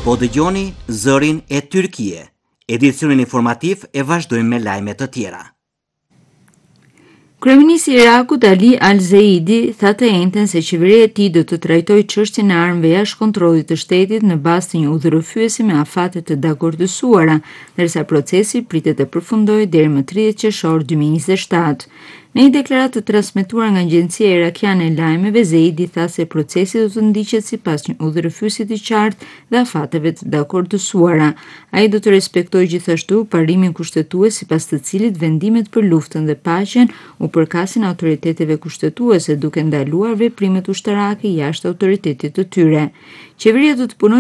Po dëgjoni zërin e Tyrkie. Edicionin informativ e vazhdojmë me lajme të tjera. Kryeministri i Irakut Ali Al-Zeidi tha të njëjtën se qeveria e tij do të trajtojë çështjen e armëve jashtë kontrollit të shtetit në bazë të një udhëheqësi me afate të dakordësuara, ndërsa procesi pritet të përfundojë deri më 30 qershor 2027. Në një deklaratë të transmetuar nga Agjencia Irakiane e Lajmeve, Zeidi tha se procesi do të ndiqet sipas një udhëheqësi të qartë dhe afateve të dakordësuara. Ai do të respektojë gjithashtu parimin kushtetues sipas të cilit vendimet për luftën dhe paqen u përkasin autoriteteve kushtetuese duke ndaluar veprimet ushtarake jashtë autoritetit të tyre. Qeveria do të punojë